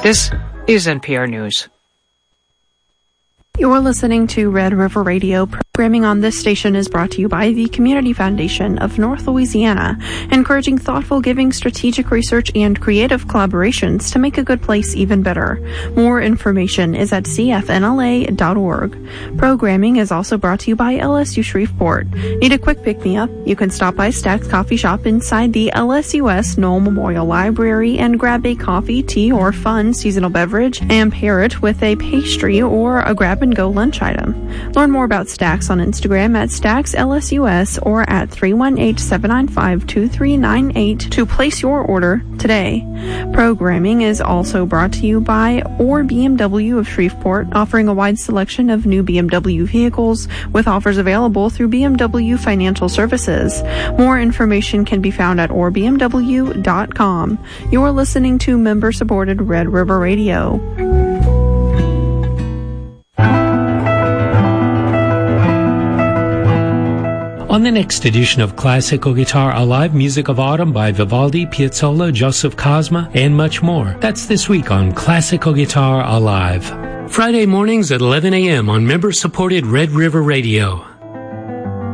This is NPR News. You're listening to Red River Radio. Programming on this station is brought to you by the Community Foundation of North Louisiana, encouraging thoughtful giving, strategic research, and creative collaborations to make a good place even better. More information is at cfnla.org. Programming is also brought to you by LSU Shreveport. Need a quick pick-me-up? You can stop by Stack's Coffee Shop inside the LSUS Knoll Memorial Library and grab a coffee, tea, or fun seasonal beverage and pair it with a pastry or a grab-and-go lunch item. Learn more about Stack's on Instagram at StacksLSUS or at 318-795-2398 to place your order today. Programming is also brought to you by Or BMW of Shreveport, offering a wide selection of new BMW vehicles with offers available through BMW Financial Services. More information can be found at orbmw.com. You're listening to member-supported Red River Radio. On the next edition of Classical Guitar Alive, music of autumn by Vivaldi, Piazzolla, Joseph Cosma, and much more. That's this week on Classical Guitar Alive. Friday mornings at 11 a.m. on member-supported Red River Radio.